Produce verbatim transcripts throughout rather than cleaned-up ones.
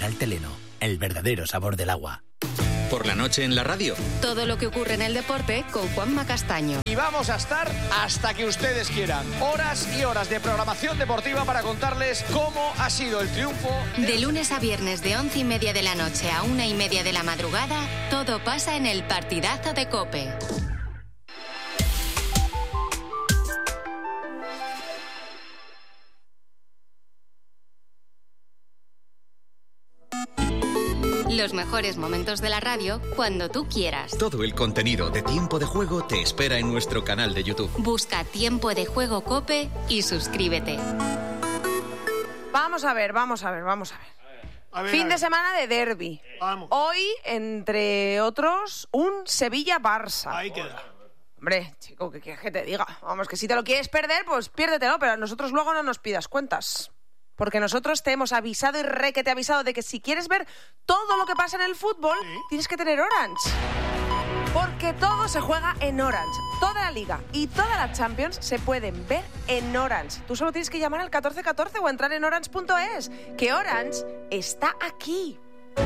Mineral Teleno, el verdadero sabor del agua. Por la noche en la radio. Todo lo que ocurre en el deporte con Juanma Castaño. Y vamos a estar hasta que ustedes quieran. Horas y horas de programación deportiva para contarles cómo ha sido el triunfo. De, de lunes a viernes de once y media de la noche a una y media de la madrugada, todo pasa en el partidazo de COPE. Los mejores momentos de la radio cuando tú quieras. Todo el contenido de Tiempo de Juego te espera en nuestro canal de YouTube. Busca Tiempo de Juego COPE y suscríbete. Vamos a ver, vamos a ver, vamos a ver. A ver fin a ver. de semana de derbi. Vamos. Hoy, entre otros, un Sevilla-Barça. Ahí queda. Hombre, chico, ¿qué quieres que te diga? Vamos, que si te lo quieres perder, pues piérdetelo, pero a nosotros luego no nos pidas cuentas. Porque nosotros te hemos avisado y re que te he avisado de que si quieres ver todo lo que pasa en el fútbol, ¿sí? Tienes que tener Orange. Porque todo se juega en Orange. Toda la Liga y toda la Champions se pueden ver en Orange. Tú solo tienes que llamar al catorce catorce o entrar en orange punto es. Que Orange está aquí.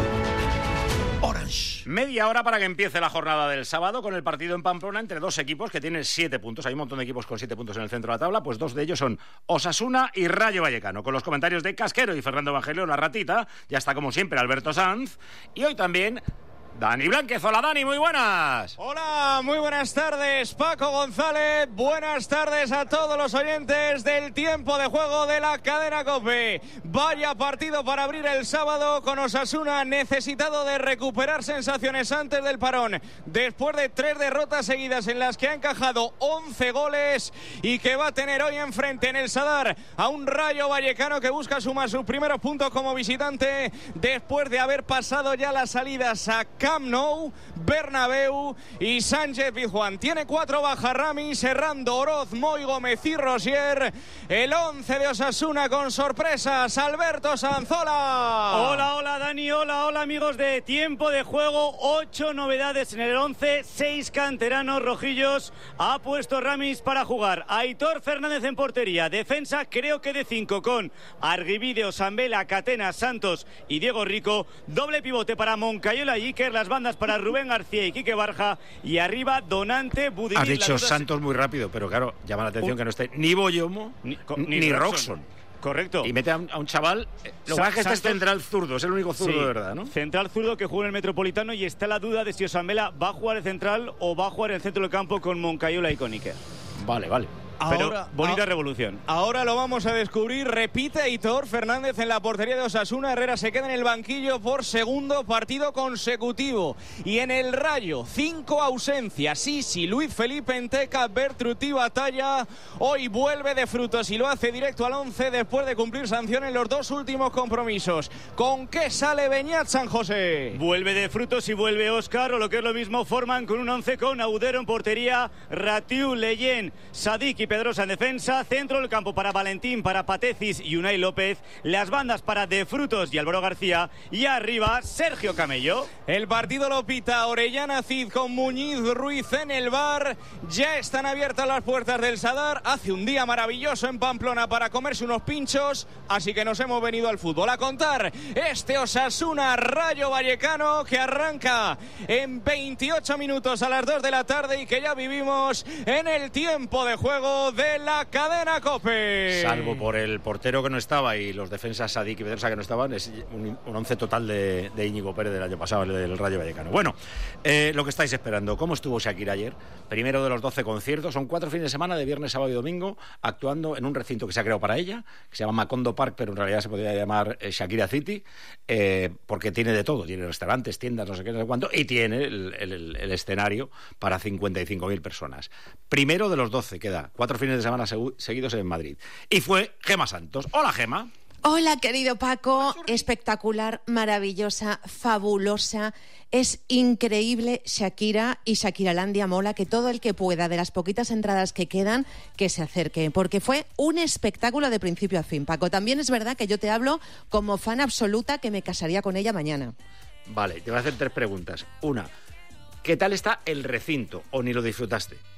Orange. Media hora para que empiece la jornada del sábado con el partido en Pamplona entre dos equipos que tienen siete puntos. Hay un montón de equipos con siete puntos en el centro de la tabla, pues dos de ellos son Osasuna y Rayo Vallecano. Con los comentarios de Casquero y Fernando Evangelio, la ratita, ya está como siempre Alberto Sanz y hoy también Dani Blánquez. Hola Dani, muy buenas. Hola, muy buenas tardes Paco González, buenas tardes a todos los oyentes del Tiempo de Juego de la cadena COPE. Vaya partido para abrir el sábado con Osasuna necesitado de recuperar sensaciones antes del parón, después de tres derrotas seguidas en las que ha encajado once goles y que va a tener hoy enfrente en el Sadar a un Rayo Vallecano que busca sumar sus primeros puntos como visitante después de haber pasado ya las salidas a Camp Nou, Bernabéu y Sánchez Pizjuán. Tiene cuatro bajas Rami, Serrando, Oroz, Moy, Gómez y Rosier. El once de Osasuna con sorpresas, Alberto Sanzola. Hola, hola Dani, hola, hola amigos de Tiempo de Juego. Ocho novedades en el once, seis canteranos rojillos. Ha puesto Ramis para jugar. Aitor Fernández en portería. Defensa creo que de cinco con Arguibide, Osambela, Catena, Santos y Diego Rico. Doble pivote para Moncayola y Iker. Las bandas para Rubén García y Quique Barja. Y arriba Donante, Budimir. Ha dicho Santos muy rápido, pero claro, llama la atención uh, que no esté ni Boyomo ni, ni, ni Roxon. Correcto. Y mete a un, a un chaval. Lo que pasa es que este es central zurdo, es el único zurdo sí, de verdad, ¿no? Central zurdo que juega en el Metropolitano y está la duda de si Osambela va a jugar el central o va a jugar en el centro del campo con Moncayola y con Iker. Vale, vale. Pero ahora, bonita a, revolución. Ahora lo vamos a descubrir. Repite Aitor Fernández en la portería de Osasuna. Herrera se queda en el banquillo por segundo partido consecutivo. Y en el Rayo, cinco ausencias. Sisi, Luis Felipe Enteca, Bertruti Batalla. Hoy vuelve de Frutos y lo hace directo al once después de cumplir sanción en los dos últimos compromisos. ¿Con qué sale Beñat San José? Vuelve de Frutos y vuelve Óscar, o lo que es lo mismo, forman con un once con Audero en portería, Ratiu, Leyen, Sadik y Pedrosa en defensa, centro del campo para Valentín, para Patecis y Unai López, las bandas para De Frutos y Álvaro García, y arriba Sergio Camello. El partido lo pita Orellana Cid con Muñiz Ruiz en el bar. Ya están abiertas las puertas del Sadar. Hace un día maravilloso en Pamplona para comerse unos pinchos, así que nos hemos venido al fútbol a contar este Osasuna Rayo Vallecano que arranca en veintiocho minutos a las dos de la tarde y que ya vivimos en el Tiempo de Juego de la cadena COPE. Salvo por el portero que no estaba y los defensas Sadik y Pedrosa que no estaban, es un, un once total de, de Íñigo Pérez del año pasado, el del Rayo Vallecano. Bueno, eh, lo que estáis esperando, ¿cómo estuvo Shakira ayer? Primero de los doce conciertos, son cuatro fines de semana de viernes, sábado y domingo, actuando en un recinto que se ha creado para ella, que se llama Macondo Park, pero en realidad se podría llamar eh, Shakira City, eh, porque tiene de todo, tiene restaurantes, tiendas, no sé qué, no sé cuánto, y tiene el, el, el escenario para cincuenta y cinco mil personas. Primero de los doce queda, cuatro fines de semana seguidos en Madrid. Y fue Gema Santos. Hola, Gema. Hola, querido Paco. Espectacular, maravillosa, fabulosa. Es increíble Shakira y Shakiralandia mola. Que todo el que pueda, de las poquitas entradas que quedan, que se acerque. Porque fue un espectáculo de principio a fin, Paco. También es verdad que yo te hablo como fan absoluta, que me casaría con ella mañana. Vale, te voy a hacer tres preguntas. Una, ¿qué tal está el recinto o ni lo disfrutaste?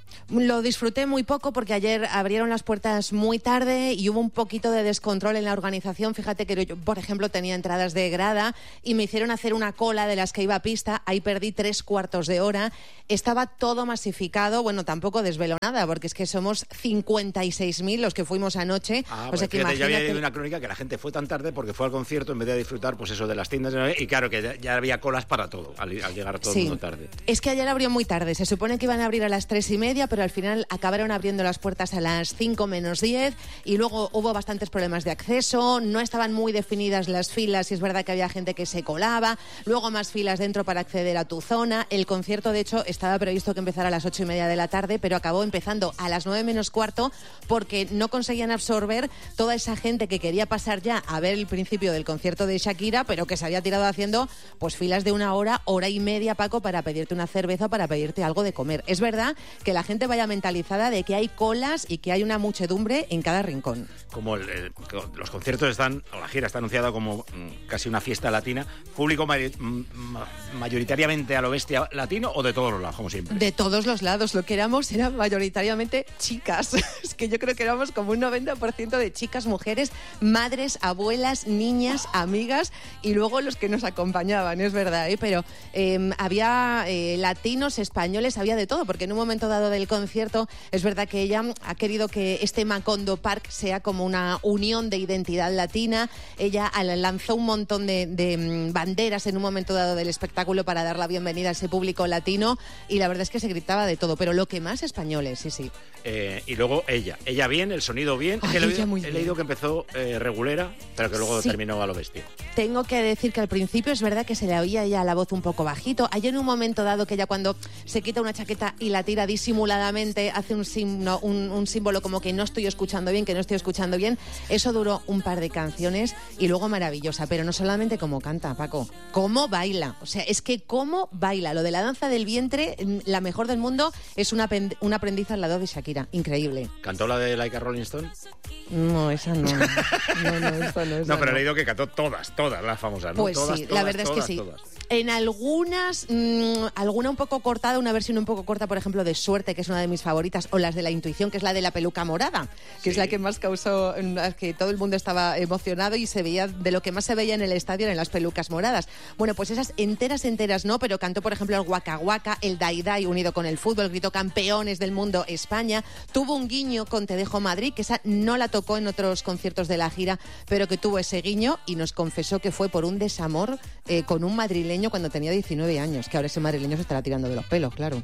Lo disfruté muy poco porque ayer abrieron las puertas muy tarde y hubo un poquito de descontrol en la organización. Fíjate que yo, por ejemplo, tenía entradas de grada y me hicieron hacer una cola de las que iba a pista. Ahí perdí tres cuartos de hora. Estaba todo masificado. Bueno, tampoco desvelo nada porque es que somos cincuenta y seis mil los que fuimos anoche. Ah, o pues sea que fíjate, imagínate... yo había leído una crónica que la gente fue tan tarde porque fue al concierto en vez de disfrutar pues eso de las tiendas y claro que ya, ya había colas para todo al, al llegar todo sí. el mundo tarde. Es que ayer abrió muy tarde. Se supone que iban a abrir a las tres y media, pero al final acabaron abriendo las puertas a las cinco menos diez y luego hubo bastantes problemas de acceso, no estaban muy definidas las filas y es verdad que había gente que se colaba, luego más filas dentro para acceder a tu zona. El concierto, de hecho, estaba previsto que empezara a las ocho y media de la tarde, pero acabó empezando a las nueve menos cuarto porque no conseguían absorber toda esa gente que quería pasar ya a ver el principio del concierto de Shakira, pero que se había tirado haciendo pues filas de una hora, hora y media, Paco, para pedirte una cerveza o para pedirte algo de comer. Es verdad que la gente vaya mentalizada de que hay colas y que hay una muchedumbre en cada rincón. Como el, el, los conciertos están, o la gira está anunciada como mm, casi una fiesta latina, público may, mm, mayoritariamente a lo bestia latino o de todos los lados, como siempre. De todos los lados, lo que éramos eran mayoritariamente chicas. Es que yo creo que éramos como un noventa por ciento de chicas, mujeres, madres, abuelas, niñas, amigas y luego los que nos acompañaban, es verdad, ¿eh? Pero eh, había eh, latinos, españoles, había de todo, porque en un momento dado del concierto es verdad que ella ha querido que este Macondo Park sea como una unión de identidad latina. Ella lanzó un montón de, de banderas en un momento dado del espectáculo para dar la bienvenida a ese público latino y la verdad es que se gritaba de todo, pero lo que más españoles, sí, sí. Eh, y luego ella, ella bien, el sonido bien. Ay, que ella he, muy he bien. leído que empezó eh, regulera, pero que luego Sí. terminó a lo bestia. Tengo que decir que al principio es verdad que se le oía ya la voz un poco bajito. Hay en un momento dado que ella cuando se quita una chaqueta y la tira disimuladamente hace un, signo, un, un símbolo como que no estoy escuchando bien, que no estoy escuchando bien. Eso duró un par de canciones y luego maravillosa. Pero no solamente cómo canta, Paco, cómo baila. O sea, es que cómo baila. Lo de la danza del vientre, la mejor del mundo, es una, una aprendiz al lado de Shakira. Increíble. ¿Cantó la de Like a Rolling Stone? No, esa no. No, no, eso no. Esa No, pero he no. leído que cantó todas, todas las famosas, ¿no? Pues todas, sí, todas, la verdad todas, es que sí. todas. En algunas, mmm, alguna un poco cortada, una versión un poco corta, por ejemplo, de Suerte, que es una de mis favoritas, o las de La Intuición, que es la de la peluca morada, que Sí. es la que más causó, que todo el mundo estaba emocionado y se veía de lo que más se veía en el estadio, en las pelucas moradas. Bueno, pues esas enteras, enteras no, pero cantó, por ejemplo, el Waka Waka, el Dai Dai unido con el fútbol, gritó campeones del mundo España, tuvo un guiño con Te Dejo Madrid, que esa no la tocó en otros conciertos de la gira, pero que tuvo ese guiño y nos confesó que fue por un desamor eh, con un madrileño cuando tenía diecinueve años, que ahora ese madrileño se estará tirando de los pelos, claro.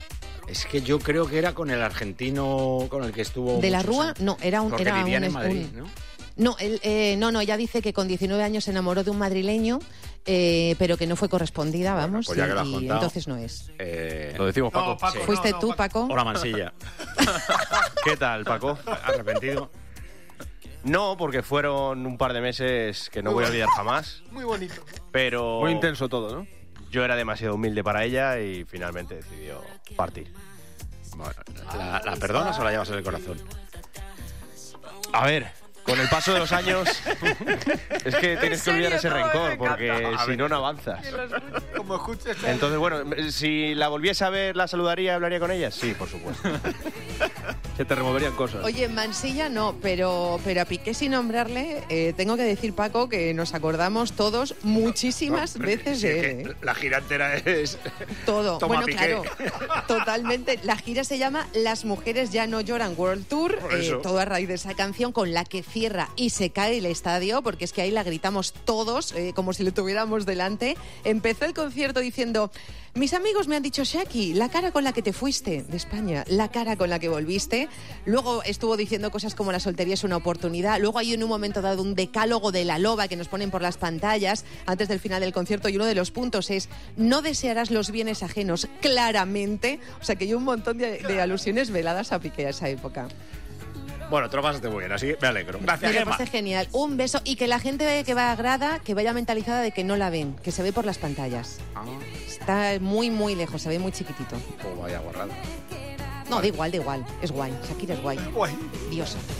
Es que yo creo que era con el argentino con el que estuvo. ¿De la muchos Rúa? años. No, era un... Porque Era vivían un, en Madrid, un- ¿no? No, él, eh, no, no, ella dice que con diecinueve años se enamoró de un madrileño, eh, pero que no fue correspondida, Bueno, vamos, pues ya que lo has y contado. entonces no es. Eh, Lo decimos, Paco. No, Paco, Sí. no, ¿Fuiste no, tú, Paco? Hola, Mansilla. ¿Qué tal, Paco? ¿Arrepentido? No, porque fueron un par de meses que no voy a olvidar jamás, Muy bonito. pero Muy intenso todo, ¿no? yo era demasiado humilde para ella y finalmente decidió partir. Bueno, ¿la, ¿La perdonas o la llevas en el corazón? A ver, con el paso de los años es que tienes que olvidar ese serio? No, rencor me porque encanta. si no, no avanzas. Como escuches. Entonces, bueno, si la volviese a ver, ¿la saludaría y hablaría con ella? Sí, por supuesto. Se te removerían cosas. Oye, Mansilla no, pero, pero a Piqué sin nombrarle, eh, tengo que decir, Paco, que nos acordamos todos muchísimas No, veces sí, de es él. que ¿eh? La gira entera es. Todo. Toma, bueno, Piqué. claro, totalmente. La gira se llama Las Mujeres Ya No Lloran World Tour, Por eh, eso. todo a raíz de esa canción con la que cierra y se cae el estadio, porque es que ahí la gritamos todos, eh, como si le tuviéramos delante. Empezó el concierto diciendo: mis amigos me han dicho, Shaki, la cara con la que te fuiste de España, la cara con la que volviste. Luego estuvo diciendo cosas como la soltería es una oportunidad. Luego hay en un momento dado un decálogo de la loba que nos ponen por las pantallas antes del final del concierto, y uno de los puntos es: no desearás los bienes ajenos, claramente. O sea que hay un montón de, de alusiones veladas a Piqué a esa época. Bueno, te lo pasaste muy bien, así que me alegro. Gracias, Me lo Gemma. pasé genial. Un beso, y que la gente que va a grada, que vaya mentalizada de que no la ven, que se ve por las pantallas. Ah, Está muy, muy lejos, se ve muy chiquitito. pues vaya guarrada. No, da igual, da igual. Es guay. Shakira es guay. Guay. Diosa.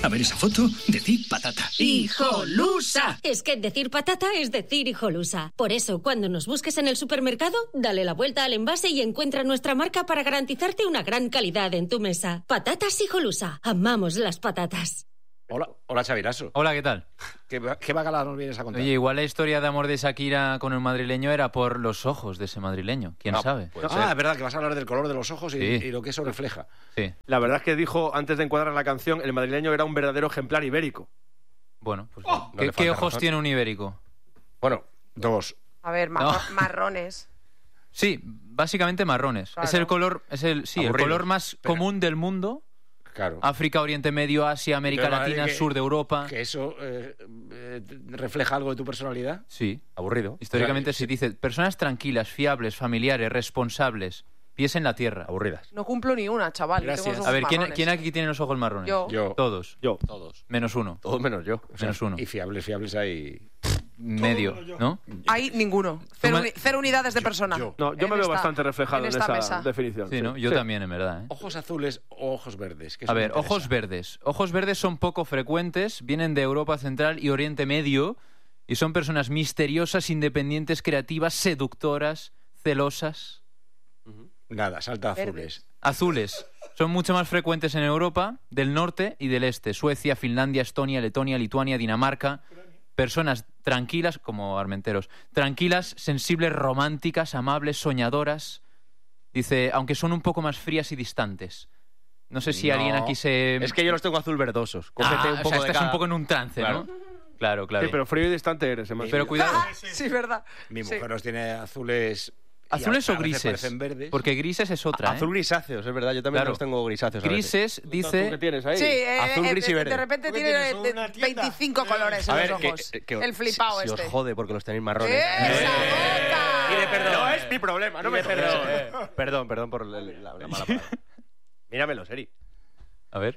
A ver esa foto, decir patata. ¡Hijolusa! Es que decir patata es decir hijolusa. Por eso, cuando nos busques en el supermercado, dale la vuelta al envase y encuentra nuestra marca para garantizarte una gran calidad en tu mesa. Patatas hijolusa. Amamos las patatas. Hola, hola Xaviraso. Hola, ¿qué tal? ¿Qué, qué bacala nos vienes a contar? Oye, igual la historia de amor de Shakira con un madrileño era por los ojos de ese madrileño. ¿Quién no, sabe? Ah, es verdad que vas a hablar del color de los ojos y, sí. y lo que eso refleja. Sí. La verdad es que dijo, antes de encuadrar la canción, el madrileño era un verdadero ejemplar ibérico. Bueno, pues... Oh, ¿Qué, no ¿qué ojos razón. tiene un ibérico? Bueno, dos. A ver, mar No. marrones. Sí, básicamente marrones. Claro. Es el color, es el, sí, el color más pero- común del mundo. Claro. África, Oriente Medio, Asia, América Pero, Latina, que- sur de Europa. ¿Que eso eh, eh, refleja algo de tu personalidad? Sí. Aburrido. Históricamente O sea, se dice personas tranquilas, fiables, familiares, responsables, pies en la tierra. Aburridas. No cumplo ni una, chaval. Gracias. Tengo los A ver, ojos ¿quién, marrones. ¿quién aquí tiene los ojos marrones? Yo. Yo. Todos. Yo. Todos. Menos uno. Todos menos yo. O sea, Menos uno. Y fiables, fiables hay... Medio, ¿no? Hay ninguno. Cero, me- uni- cero unidades de persona. yo. No, yo En me veo esta- bastante reflejado en en, esta esa mesa. definición. Sí, ¿no? Yo Sí. también, en verdad. ¿eh? ¿Ojos azules o ojos verdes? Que A eso me ver, interesa. ojos verdes. Ojos verdes son poco frecuentes, vienen de Europa Central y Oriente Medio y son personas misteriosas, independientes, creativas, seductoras, celosas. Nada, salta Verdes. azules. Azules. Son mucho más frecuentes en Europa, del norte y del este. Suecia, Finlandia, Estonia, Letonia, Lituania, Dinamarca. Personas tranquilas, como armenteros, tranquilas, sensibles, románticas, amables, soñadoras. Dice, aunque son un poco más frías y distantes. No sé si No. alguien aquí se... Es que yo los tengo azul verdosos. Cógete Ah, un o poco sea, de estás cada- un poco en un trance, Claro. ¿no? Claro, claro. Sí, pero frío y distante eres, además. Pero cuidado. Sí, verdad. Mi Sí. mujer los tiene azules... y ¿Azules a- o a veces grises? parecen verdes. Porque grises es otra, ¿eh? Azul grisáceos, es verdad. Yo también Claro. los tengo grisáceos. a veces. Grises, ¿Tú dice... qué tienes ahí? Sí, eh, Azul, eh, gris y de- verde. De repente ¿Tú qué tiene tienes, de- una tienda? veinticinco colores A en ver, los que, ojos. que- El flipado si, si este. os jode porque los tenéis marrones. ¡Esa Eh, boca! Pide perdón. No es mi problema, no me perdón. jodas. Eh, Perdón, perdón por la, la- la mala palabra. Míramelo, Seri. A ver,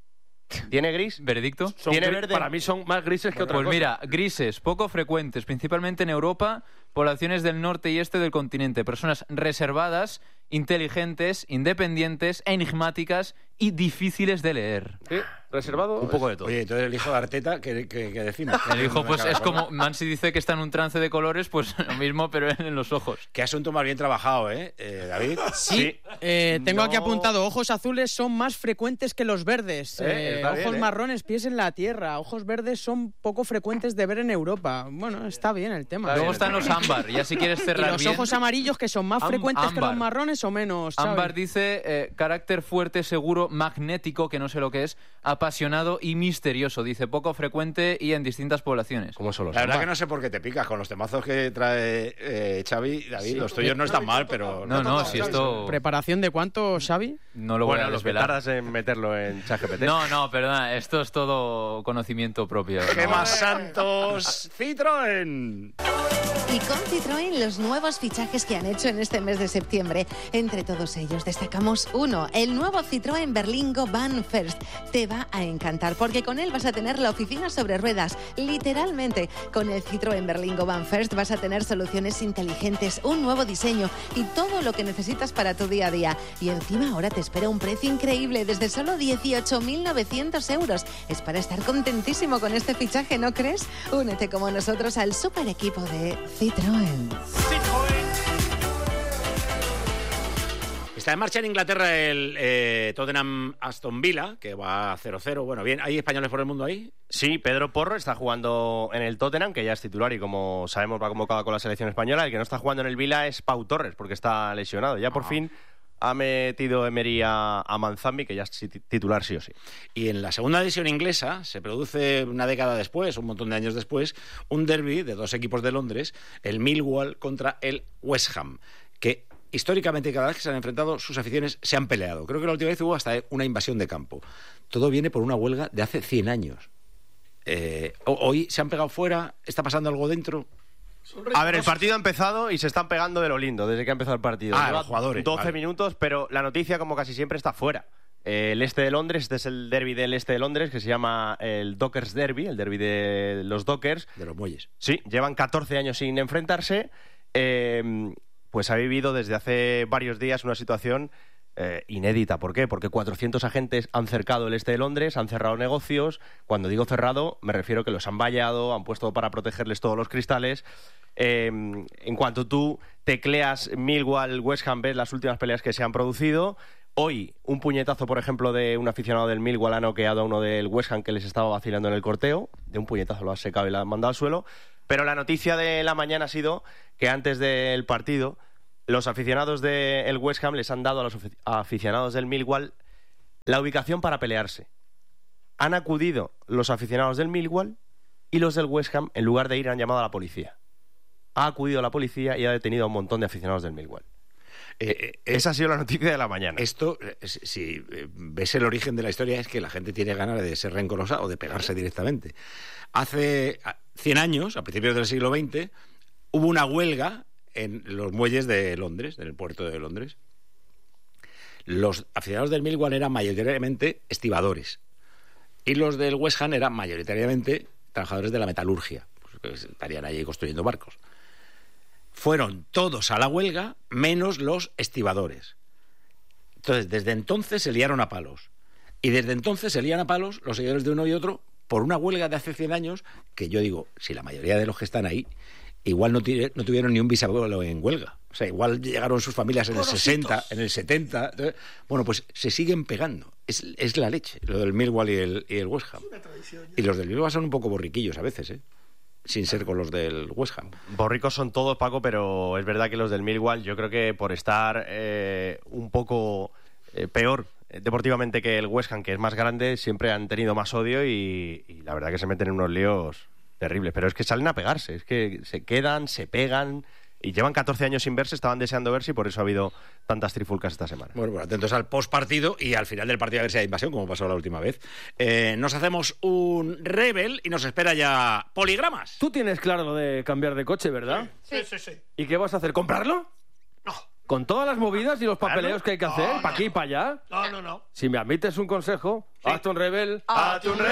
¿Tiene gris? veredicto. Son ¿Tiene gri- verde? Para mí son más grises que otra Pues cosa. mira, grises, poco frecuentes, principalmente en Europa, poblaciones del norte y este del continente, personas reservadas, inteligentes, independientes, enigmáticas y difíciles de leer. Sí, reservado. Un poco de todo. Oye, entonces el hijo de Arteta, ¿qué, qué, qué decimos? El hijo, No me pues acaba es de como, acordar. Mansi dice que está en un trance de colores, pues lo mismo, pero en los ojos. Qué asunto más bien trabajado, ¿eh, eh David? Sí, eh, tengo aquí No. apuntado, ojos azules son más frecuentes que los verdes. Eh, Eh, está ojos bien, eh. marrones, pies en la tierra. Ojos verdes son poco frecuentes de ver en Europa. Bueno, está bien el tema. Luego están los ámbar, ya si quieres ¿Y cerrar los bien. ojos amarillos que son más Am- frecuentes que ámbar. los marrones o menos? Xavi? Ámbar dice eh, carácter fuerte, seguro, magnético, que no sé lo que es, apasionado y misterioso. Dice poco frecuente y en distintas poblaciones. ¿Cómo son los La verdad ámbar? que no sé por qué te picas con los temazos que trae eh, Xavi. David, los tuyos no están mal, pero... No, no, si esto ¿Preparación de cuánto, Xavi? no lo voy Bueno, a lo que desvelar. tardas en meterlo en ChatGPT. No, no, perdona, esto es todo conocimiento propio. ¡Qué No. más santos! ¡Citroën! Y con Citroën, los nuevos fichajes que han hecho en este mes de septiembre. Entre todos ellos destacamos uno, el nuevo Citroën Berlingo Van First. Te va a encantar porque con él vas a tener la oficina sobre ruedas. Literalmente, con el Citroën Berlingo Van First vas a tener soluciones inteligentes, un nuevo diseño y todo lo que necesitas para tu día a día. Y encima ahora te espera un precio increíble desde solo dieciocho mil novecientos euros. Es para estar contentísimo con este fichaje, ¿no crees? Únete como nosotros al super equipo de Citroën. Está en marcha en Inglaterra el eh, Tottenham Aston Villa, que va a cero cero. Bueno, bien, ¿hay españoles por el mundo ahí? Sí, Pedro Porro está jugando en el Tottenham, que ya es titular y como sabemos va convocado con la selección española. El que no está jugando en el Villa es Pau Torres, porque está lesionado. Ya por Ah. fin ha metido Emery a, a Manzambi, que ya es ti- titular sí o sí. Y en la segunda división inglesa se produce una década después, un montón de años después, un derbi de dos equipos de Londres, el Millwall contra el West Ham, que históricamente cada vez que se han enfrentado sus aficiones se han peleado. Creo que la última vez hubo hasta una invasión de campo. Todo viene por una huelga de hace cien años. Eh, hoy se han pegado fuera, está pasando algo dentro. A ver, el partido ha empezado y se están pegando de lo lindo desde que ha empezado el partido. Ah, Lleva los jugadores, doce vale. minutos, pero la noticia, como casi siempre, está fuera. Eh, el este de Londres, este es el derby del este de Londres, que se llama el Dockers Derby, el derby de los Dockers. De los muelles. Sí, llevan catorce años sin enfrentarse. Eh, pues ha vivido desde hace varios días una situación eh, inédita. ¿Por qué? Porque cuatrocientos agentes han cercado el este de Londres, han cerrado negocios. Cuando digo cerrado, me refiero que los han vallado, han puesto para protegerles todos los cristales. Eh, en cuanto tú tecleas Millwall, West Ham, ves las últimas peleas que se han producido. Hoy, un puñetazo, por ejemplo, de un aficionado del Millwall ha noqueado a uno del West Ham que les estaba vacilando en el corteo. De un puñetazo lo ha secado y lo ha mandado al suelo. Pero la noticia de la mañana ha sido que antes del partido, los aficionados del West Ham les han dado a los aficionados del Millwall la ubicación para pelearse. Han acudido los aficionados del Millwall y los del West Ham, en lugar de ir, han llamado a la policía. Ha acudido la policía y ha detenido a un montón de aficionados del Millwall. Eh, eh, Esa ha sido la noticia de la mañana. Esto, si ves el origen de la historia, es que la gente tiene ganas de ser rencorosa o de pegarse directamente. Hace cien años, a principios del siglo veinte, hubo una huelga en los muelles de Londres, en el puerto de Londres. Los aficionados del Millwall eran mayoritariamente estibadores y los del West Ham eran mayoritariamente trabajadores de la metalurgia, pues, que estarían allí construyendo barcos. Fueron todos a la huelga, menos los estibadores. Entonces, desde entonces se liaron a palos. Y desde entonces se lían a palos los seguidores de uno y otro por una huelga de hace cien años que yo digo, si la mayoría de los que están ahí igual no, no tuvieron ni un bisabuelo en huelga. O sea, igual llegaron sus familias en el sesenta, en el setenta. Entonces, bueno, pues se siguen pegando. Es, es la leche, lo del Millwall y el, y el West Ham. Y los del Millwall son un poco borriquillos a veces, ¿eh? Sin ser con los del West Ham. Borricos son todos, Paco, pero es verdad que los del Millwall, yo creo que por estar eh, un poco eh, peor deportivamente que el West Ham, que es más grande, siempre han tenido más odio y, y la verdad que se meten en unos líos terribles. Pero es que salen a pegarse, es que se quedan, se pegan y llevan catorce años sin verse, estaban deseando verse y por eso ha habido tantas trifulcas esta semana. Bueno, pues atentos al postpartido y al final del partido a ver si hay invasión, como pasó la última vez. Eh, nos hacemos un Rebel y nos espera ya Poligramas. Tú tienes claro lo de cambiar de coche, ¿verdad? Sí, sí, sí. ¿Y qué vas a hacer? ¿Comprarlo? No. ¿Con todas las movidas y los papeleos Claro. que hay que hacer? No, no. ¿Para aquí y para allá? No, no, no. Si me admites un consejo, hazte un Rebel. ¡Hazte un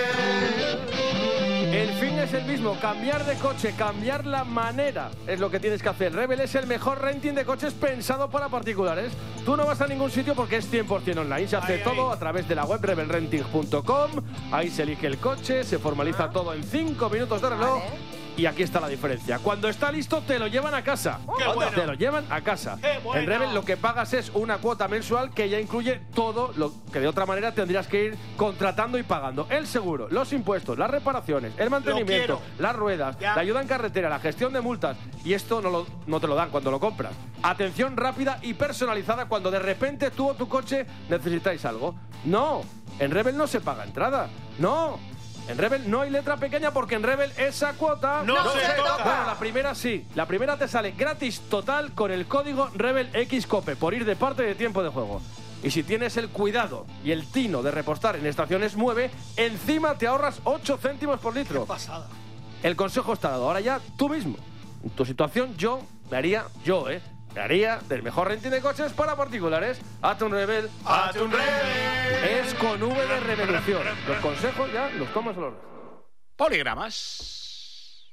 El fin es el mismo, cambiar de coche, cambiar la manera es lo que tienes que hacer. Rebel es el mejor renting de coches pensado para particulares. Tú no vas a ningún sitio porque es cien por ciento online. Se hace Ay, todo ay. a través de la web rebel renting punto com. Ahí se elige el coche, se formaliza todo en cinco minutos de reloj. Y aquí está la diferencia. Cuando está listo, te lo llevan a casa. ¡Qué bueno! Te lo llevan a casa. ¡Qué bueno! En Rebel lo que pagas es una cuota mensual que ya incluye todo lo que de otra manera tendrías que ir contratando y pagando. El seguro, los impuestos, las reparaciones, el mantenimiento, las ruedas, Ya. la ayuda en carretera, la gestión de multas. Y esto no, lo, no te lo dan cuando lo compras. Atención rápida y personalizada cuando de repente tú o tu coche necesitáis algo. No, en Rebel no se paga entrada. No. En Rebel no hay letra pequeña porque en Rebel esa cuota ¡No se toca! Bueno, la primera sí. La primera te sale gratis total con el código RebelXCope por ir de parte de tiempo de juego. Y si tienes el cuidado y el tino de repostar en estaciones Mueve, encima te ahorras ocho céntimos por litro. ¡Qué pasada! El consejo está dado. Ahora ya tú mismo. En tu situación yo me haría, yo, ¿eh? Me haría del mejor renting de coches para particulares. Hazte un Rebel. ¡Hazte un Rebel! Es con V de revolución. Los consejos ya los tomas a los... Poligramas.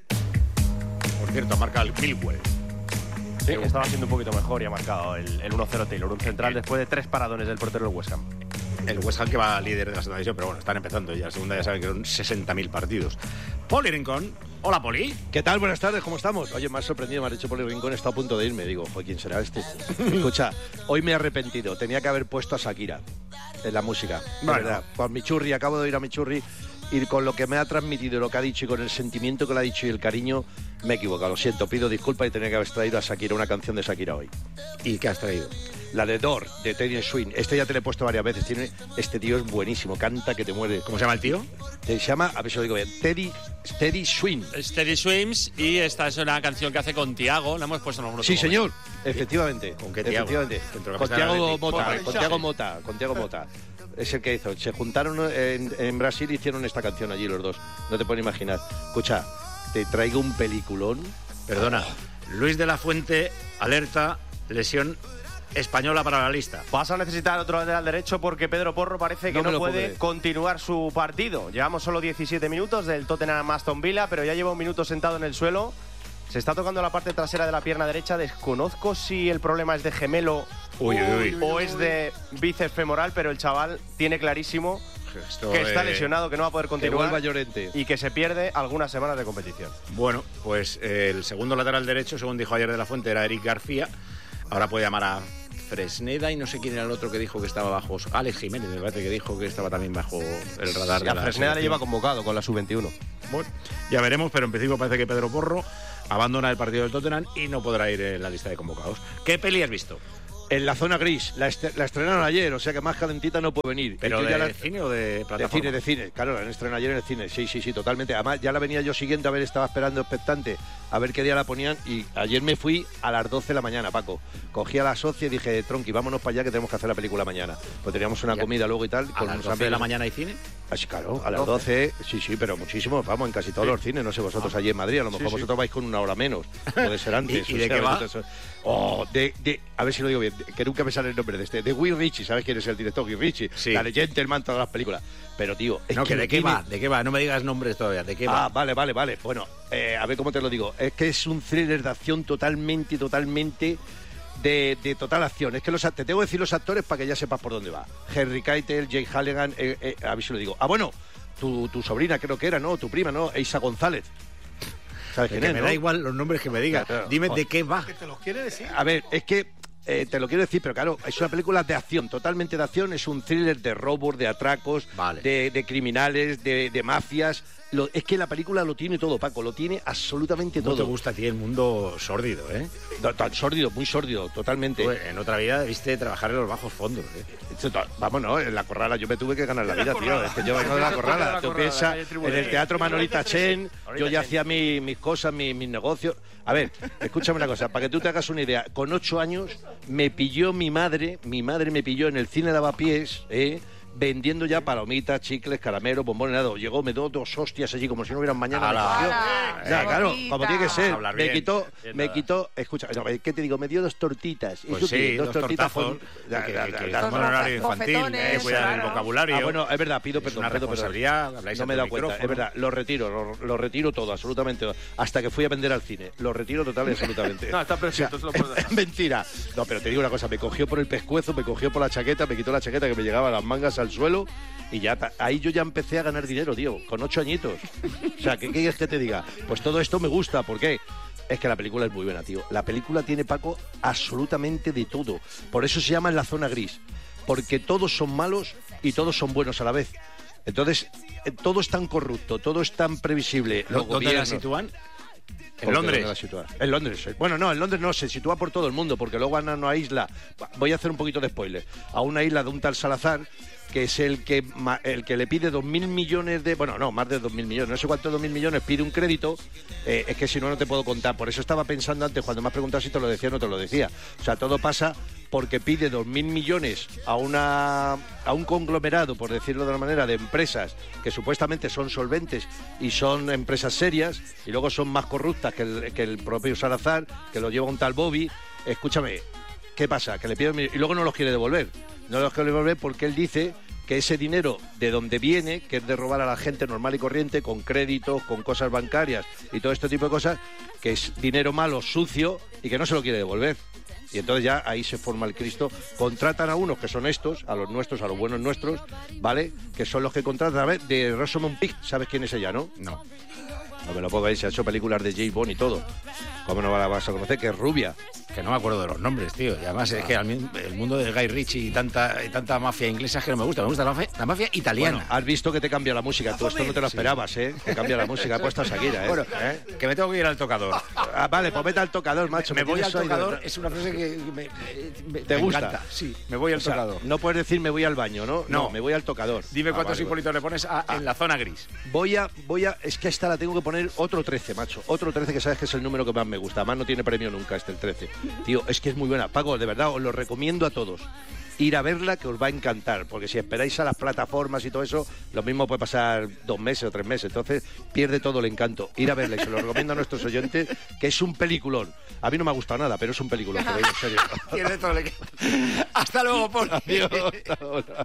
Por cierto, marca el Millwall. Sí, estaba siendo un poquito mejor y ha marcado el, el uno cero Taylor, un central después de tres paradones del portero del West Ham. El West Ham que va líder de la segunda división, pero bueno, están empezando ya. La segunda ya saben que son sesenta mil partidos. Poli Rincón. Hola, Poli. ¿Qué tal? Buenas tardes, ¿cómo estamos? Oye, me has sorprendido, me has dicho Poli Rincón, está a punto de irme. Digo, joder, ¿quién será este? Escucha, hoy me he arrepentido. Tenía que haber puesto a Shakira en la música. De Bueno. verdad. Con mi churri, acabo de ir a mi churri y con lo que me ha transmitido, lo que ha dicho y con el sentimiento que le ha dicho y el cariño, me he equivocado. Lo siento, pido disculpas y tenía que haber traído a Shakira, una canción de Shakira hoy. ¿Y qué has traído? La de Door, de Teddy Swing. Este ya te lo he puesto varias veces. Tiene, este tío es buenísimo, canta que te muere. ¿Cómo se llama el tío? Se llama, a ver si lo digo bien, Teddy, Teddy Swing. Teddy Swims y esta es una canción que hace con Tiago. La hemos puesto en algún Sí, otro señor, efectivamente. ¿Con qué Thiago? Efectivamente. Centrocampista Con del Thiago Atlético. Mota, Correcto. con Thiago Mota, con Thiago Mota. Es el que hizo. Se juntaron en, en Brasil y hicieron esta canción allí los dos. No te puedes imaginar. Escucha, te traigo un peliculón. Perdona. Luis de la Fuente, alerta, lesión española para la lista. Vas a necesitar otro lateral derecho porque Pedro Porro parece que No no, me lo puedo puede creer. continuar su partido. Llevamos solo diecisiete minutos del Tottenham a Aston Villa, pero ya lleva un minuto sentado en el suelo. Se está tocando la parte trasera de la pierna derecha. Desconozco si el problema es de gemelo Uy, uy, uy. o es de bíceps femoral, pero el chaval tiene clarísimo Esto, que está eh, lesionado, que no va a poder continuar vuelva Llorente. y que se pierde algunas semanas de competición. Bueno, pues eh, el segundo lateral derecho, según dijo ayer de la Fuente, era Eric García. Ahora puede llamar a Fresneda y no sé quién era el otro que dijo que estaba bajo. Alex Jiménez, me parece que dijo que estaba también bajo el radar Y de a la Fresneda le selección. lleva convocado con la sub veintiuno. Bueno, ya veremos, pero en principio parece que Pedro Porro abandona el partido del Tottenham y no podrá ir en la lista de convocados. ¿Qué peli has visto? En la zona gris, la, est la estrenaron ayer, o sea que más calentita no puede venir. ¿Pero Yo de ya la... cine o de plataforma? De cine, de cine, claro, la estrenaron ayer en el cine, sí, sí, sí, totalmente. Además, ya la venía yo siguiendo, a ver, estaba esperando expectante, a ver qué día la ponían, y ayer me fui a las doce de la mañana, Paco. Cogí a la socia y dije, tronqui, vámonos para allá que tenemos que hacer la película mañana. Pues teníamos una ¿Ya? comida luego y tal. ¿A las doce de la mañana hay cine? Así, claro, a las doce, sí, sí, pero muchísimo, vamos, en casi todos Sí. los cines, no sé vosotros allí en Madrid, a lo mejor Sí, sí. vosotros vais con una hora menos, puede ser antes. ¿Y- y o de sea, qué va? vosotros- Oh, de, de, a ver si lo digo bien, que nunca me sale el nombre de este, de Guy Ritchie, ¿sabes quién es el director? Guy Ritchie, Sí. la de Gentleman, todas las películas. Pero, tío, es No, que que lo de qué tiene- va, de qué va, no me digas nombres todavía, de qué va. Ah, vale, vale, vale. Bueno, eh, a ver cómo te lo digo. Es que es un thriller de acción totalmente, totalmente de, de total acción. Es que los, te tengo que decir los actores para que ya sepas por dónde va. Henry Keitel, Jake Halligan, eh, eh, a ver si lo digo. Ah, bueno, tu, tu sobrina creo que era, ¿no? Tu prima, ¿no? Eisa González. ¿Sabes Que quién es, me no? da igual los nombres que me digas. Claro. Dime Joder. de qué va. ¿Te los quiere decir? A ver, es que eh, te lo quiero decir, pero claro, es una película de acción, totalmente de acción. Es un thriller de robos, de atracos, Vale. de, de criminales, de, de mafias. Lo- es que la película lo tiene todo, Paco, lo tiene absolutamente No te todo. gusta a ti el mundo sórdido, ¿eh? No, tan sórdido, muy sórdido, totalmente. Tú, en otra vida viste trabajar en los bajos fondos, ¿eh? Vamos, no, en la corrala yo me tuve que ganar la vida, tío. Es que yo vengo de la corrala. Tú piensas, en el teatro Manolita Chen, yo ya hacía mi- mis cosas, mi- mis negocios. A ver, escúchame una cosa, para que tú te hagas una idea. Con ocho años me pilló mi madre, mi madre me pilló en el cine de Lavapiés, ¿eh? vendiendo ya palomitas, chicles, caramelos, bombones, nada. Llegó, me dio dos hostias allí como si no hubieran mañana. ¡Hala! Me cogió. ¡Hala! Ya, claro, Bombita. como tiene que ser. Hablar Me bien. quitó, Bien, me nada. quitó, escucha, no, ¿qué te digo? Me dio dos tortitas. Pues ¿Eso qué? sí, dos tortitas tortazos, con- que- Ya, que- ya, que ya, estamos ya. en horario infantil, bofetones, eh, cuidar el claro. vocabulario. Ah, bueno, es verdad, pido Es perdón. una pido perdón. responsabilidad, habláis No me he ante dado el cuenta, micrófono. es verdad, lo retiro, lo, lo retiro todo, absolutamente todo. Hasta que fui a vender al cine. Lo retiro total y absolutamente. No, está perfecto, eso lo puedes dejar. Mentira. No, pero te digo una cosa, me cogió por el pescuezo, me cogió por la chaqueta, me quitó la chaqueta que me llegaba las mangas al suelo y ya ta- ahí yo ya empecé a ganar dinero, tío, con ocho añitos. O sea, ¿qué quieres que te diga? Pues todo esto me gusta, ¿por qué? Es que la película es muy buena, tío. La película tiene, Paco, absolutamente de todo. Por eso se llama En la zona gris. Porque todos son malos y todos son buenos a la vez. Entonces, eh, todo es tan corrupto, todo es tan previsible. Los ¿Dónde la gobiernos- sitúan? ¿Por ¿En qué Londres? dónde la sitúan? En Londres. eh. Bueno, no, en Londres no, se sitúa por todo el mundo, porque luego van a una isla, voy a hacer un poquito de spoiler, a una isla de un tal Salazar, que es el que ma- el que le pide dos mil millones de... Bueno, no, más de dos mil millones, no sé cuántos dos mil millones, pide un crédito, eh, es que si no, no te puedo contar. Por eso estaba pensando antes, cuando me has preguntado si te lo decía o no te lo decía. O sea, todo pasa porque pide dos mil millones a, una, a un conglomerado, por decirlo de una manera, de empresas que supuestamente son solventes y son empresas serias, y luego son más corruptas que el, que el propio Salazar, que lo lleva un tal Bobby. Escúchame, ¿qué pasa? Que le piden y luego no los quiere devolver. No los quiere devolver porque él dice que ese dinero de donde viene, que es de robar a la gente normal y corriente, con créditos, con cosas bancarias y todo este tipo de cosas, que es dinero malo, sucio, y que no se lo quiere devolver. Y entonces ya ahí se forma el Cristo. Contratan a unos que son estos, a los nuestros, a los buenos nuestros, ¿vale? Que son los que contratan. A ver, de Rosamund Pike, ¿sabes quién es ella, no? No. No me lo puedo ver, se ha hecho películas de James Bond y todo. ¿Cómo no la vas a conocer? Que es rubia. Que no me acuerdo de los nombres, tío. Y además es que al mi- el mundo de Guy Ritchie y tanta, y tanta mafia inglesa es que no me gusta. Me gusta la mafia, la mafia italiana. Bueno, has visto que te cambia la música. Tú esto no te lo esperabas, ¿eh? Te cambia la música. He puesto a Shakira, ¿eh? Bueno, ¿Eh? que me tengo que ir al tocador. Ah, vale, pues vete al tocador, macho. Me voy tienes al ahí tocador, de- es una frase que me, me- ¿Te me gusta? encanta. Sí, me voy al O sea, tocador. no puedes decir me voy al baño, ¿no? No. me voy al tocador. Dime Ah, cuántos vale, Hipólitos le pones a- en la zona gris. Voy a, voy a, es que a esta la tengo que poner otro trece, macho. Otro trece que sabes que es el número que más me gusta. Además no tiene premio nunca este, el trece. Tío, es que es muy buena. Paco, de verdad, os lo recomiendo a todos. Ir a verla, que os va a encantar. Porque si esperáis a las plataformas y todo eso, lo mismo puede pasar dos meses o tres meses. Entonces, pierde todo el encanto. Ir a verla, y se lo recomiendo a nuestros oyentes, que es un peliculón. A mí no me ha gustado nada, pero es un peliculón, te lo digo en serio. Pierde todo el encanto. Hasta luego, Paul. Adiós. Ahora.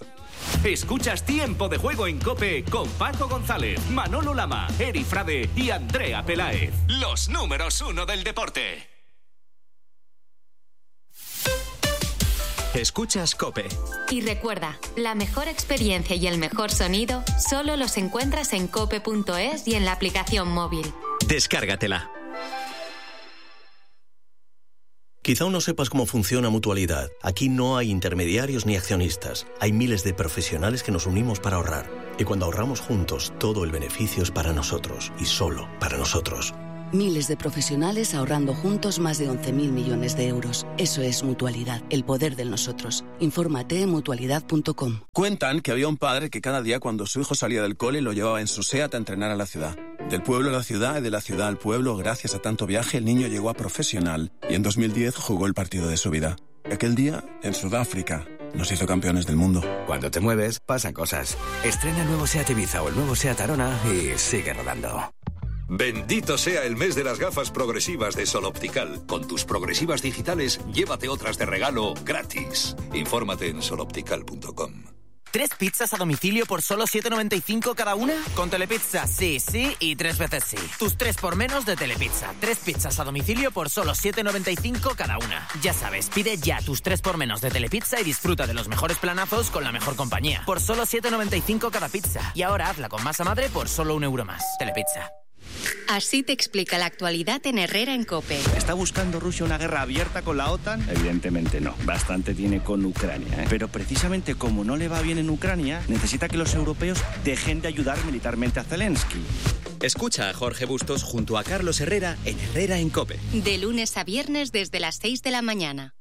Escuchas Tiempo de Juego en COPE con Paco González, Manolo Lama, Eri Frade y Andrea Peláez. Los números uno del deporte. Escuchas COPE. Y recuerda, la mejor experiencia y el mejor sonido solo los encuentras en cope punto es y en la aplicación móvil. Descárgatela. Quizá aún no sepas cómo funciona Mutualidad. Aquí no hay intermediarios ni accionistas. Hay miles de profesionales que nos unimos para ahorrar. Y cuando ahorramos juntos, todo el beneficio es para nosotros y solo para nosotros. Miles de profesionales ahorrando juntos más de once mil millones de euros. Eso es Mutualidad, el poder del nosotros. Infórmate en mutualidad punto com. Cuentan que había un padre que cada día cuando su hijo salía del cole lo llevaba en su SEAT a entrenar a la ciudad. Del pueblo a la ciudad y de la ciudad al pueblo, gracias a tanto viaje, el niño llegó a profesional y en dos mil diez jugó el partido de su vida. Aquel día, en Sudáfrica, nos hizo campeones del mundo. Cuando te mueves, pasan cosas. Estrena el nuevo SEAT Ibiza o el nuevo SEAT Arona y sigue rodando. Bendito sea el mes de las gafas progresivas de Sol Optical. Con tus progresivas digitales, llévate otras de regalo gratis. Infórmate en sol optical punto com. ¿Tres pizzas a domicilio por solo siete noventa y cinco cada una? Con Telepizza, sí, sí y tres veces sí. Tus tres por menos de Telepizza. Tres pizzas a domicilio por solo siete noventa y cinco cada una. Ya sabes, pide ya tus tres por menos de Telepizza y disfruta de los mejores planazos con la mejor compañía. Por solo siete noventa y cinco cada pizza. Y ahora hazla con masa madre por solo un euro más. Telepizza. Así te explica la actualidad en Herrera en COPE. ¿Está buscando Rusia una guerra abierta con la OTAN? Evidentemente no. Bastante tiene con Ucrania, ¿eh? Pero precisamente como no le va bien en Ucrania, necesita que los europeos dejen de ayudar militarmente a Zelensky. Escucha a Jorge Bustos junto a Carlos Herrera en Herrera en COPE. De lunes a viernes desde las seis de la mañana.